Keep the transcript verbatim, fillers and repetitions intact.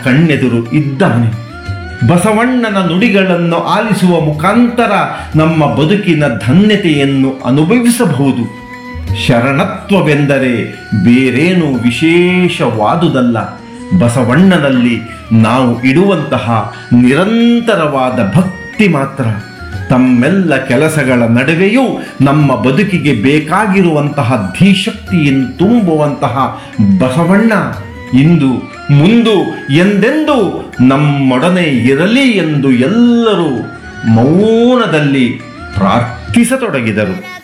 ಕಣ್ಣೆದುರು ಇದ್ದಾನೆ. ಬಸವಣ್ಣನ ನುಡಿಗಳನ್ನು ಆಲಿಸುವ ಮುಖಾಂತರ ನಮ್ಮ ಬದುಕಿನ ಧನ್ಯತೆಯನ್ನು ಅನುಭವಿಸಬಹುದು. ಶರಣತ್ವವೆಂದರೆ ಬೇರೇನೂ ವಿಶೇಷವಾದುದಲ್ಲ, ಬಸವಣ್ಣನಲ್ಲಿ ನಾವು ಇಡುವಂತಹ ನಿರಂತರವಾದ ಭಕ್ತಿ ಮಾತ್ರ. ತಮ್ಮೆಲ್ಲ ಕೆಲಸಗಳ ನಡುವೆಯೂ ನಮ್ಮ ಬದುಕಿಗೆ ಬೇಕಾಗಿರುವಂತಹ ಧೀಶಕ್ತಿಯನ್ನು ತುಂಬುವಂತಹ ಬಸವಣ್ಣ ಇಂದು ಮುಂದು ಎಂದೆಂದು ನಮ್ಮೊಡನೆ ಇರಲಿ ಎಂದು ಎಲ್ಲರೂ ಮೌನದಲ್ಲಿ ಪ್ರಾರ್ಥಿಸತೊಡಗಿದರು.